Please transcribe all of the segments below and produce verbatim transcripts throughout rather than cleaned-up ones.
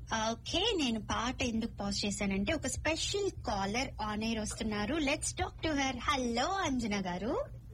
Okay, నేను పాట ఎందుకు పాజ్ చేశానంటే ఒక స్పెషల్ కాలర్ ఆన్ ఎయిర్ వస్తున్నారు. Let's talk to her. Hello Anjana గారు.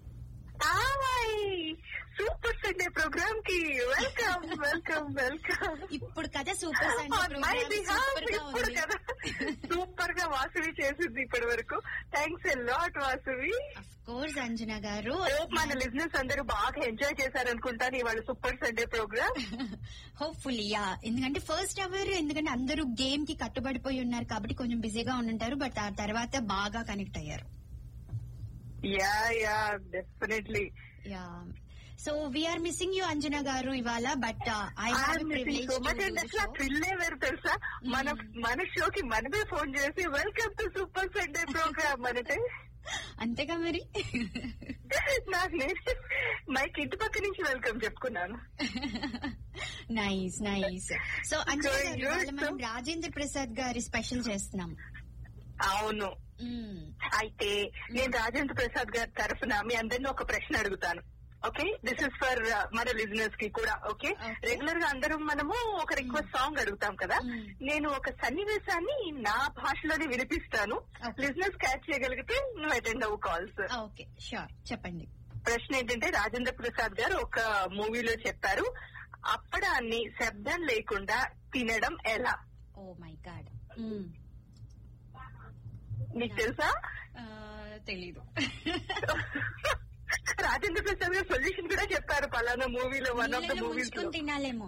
సూపర్ సండే ప్రోగ్రామ్ కి వెల్కమ్ వెల్కమ్ వెల్కమ్. ఇప్పుడు కదా సూపర్ సండే ఇప్పుడు కదా సూపర్ గా వాసవి చేసింది ఇప్పటి వరకు. Thanks a lot Vasavi. Of course Anjana గారు, మన లిజనర్స్ అందరూ బాగా ఎంజాయ్ చేశారనుకుంటాను ఇవాళ super Sunday programme. Hopefully yeah, ఎందుకంటే ఫస్ట్ అవర్ ఎందుకంటే అందరూ గేమ్ కి కట్టుబడిపోయి ఉన్నారు కాబట్టి కొంచెం బిజీగా ఉంటారు. బట్ ఆ తర్వాత బాగా కనెక్ట్ అయ్యారు. Yeah yeah definitely. Yeah, so we are missing you Anjana గారు ఇవాళ. బట్ ఐ హావ్ ప్రివిలేజ్ థ్రిల్లే వేరు తెలుసా, మన మన షోకి మనమే ఫోన్ చేసి welcome to super Sunday programme అంటే అంతేగా మరి. నాకు మైక్ ఇంటి పక్క నుంచి వెల్కమ్ చెప్పుకున్నాను. Nice nice. సో అంజనా గారు, మనం రాజేంద్ర ప్రసాద్ గారి స్పెషల్ చేస్తున్నాం. అవును, అయితే నేను రాజేంద్ర ప్రసాద్ గారి తరఫున మీ అందరినీ ఒక ప్రశ్న అడుగుతాను. ఓకే, దిస్ ఇస్ ఫర్ మన లిజనర్స్ కి కూడా. ఓకే, రెగ్యులర్ గా అందరం మనము ఒక రిక్వెస్ట్ సాంగ్ అడుగుతాం కదా. నేను ఒక సన్నివేశాన్ని నా భాషలోనే వినిపిస్తాను. లిజనర్స్ క్యాచ్ చేయగలిగితే నువ్వు అటెండ్ అవ్వు కాల్స్. ఓకే షూర్, చెప్పండి. ప్రశ్న ఏంటంటే, రాజేంద్ర ప్రసాద్ గారు ఒక మూవీలో చెప్పారు, అప్పడాన్ని శబ్దం లేకుండా తినడం ఎలా. ఓ మై గాడ్, నీకు తెలుసా? తెలీదు. రాజేంద్ర ప్రసాద్ గారు సొల్యూషన్ కూడా చెప్పారు పలానా మూవీలో, వన్ ఆఫ్ ద మూవీస్ లో. తినాలేమో.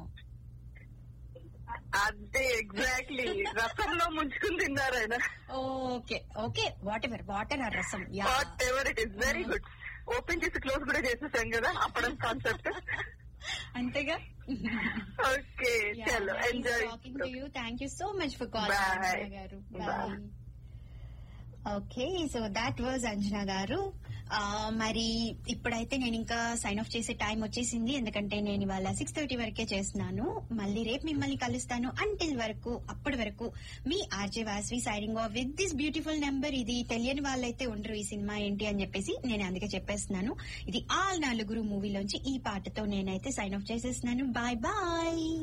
అదే ఎగ్జాక్ట్లీ, రసంలో ముంచుకుని తిన్నారు ఆయన. Okay okay, what ever, water are రసం, what ever it is. Very good. Open చేసి క్లోజ్ కూడా చేసేసాం కదా అప్పడం కాన్సెప్ట్. అంతేగా. ఓకే, చలో enjoy. Talking to you. Thank you so much for calling గారు. Bye. Okay, so that was Anjana గారు. మరి ఇప్పుడైతే నేను ఇంకా సైన్ ఆఫ్ చేసే టైం వచ్చేసింది, ఎందుకంటే నేను ఇవాళ సిక్స్ థర్టీ వరకే చేస్తున్నాను. మళ్ళీ రేపు మిమ్మల్ని కలుస్తాను. అంటిల్ వరకు, అప్పటి వరకు మీ RJ Vasavi signing off with this beautiful number. ఇది తెలియని వాళ్ళైతే ఉండరు ఈ సినిమా ఏంటి అని చెప్పేసి, నేను అందుకే చెప్పేస్తున్నాను. ఇది ఆల్ నలుగురు మూవీలోంచి ఈ పాటతో నేనైతే సైన్ ఆఫ్ చేసేస్తున్నాను. Bye bye.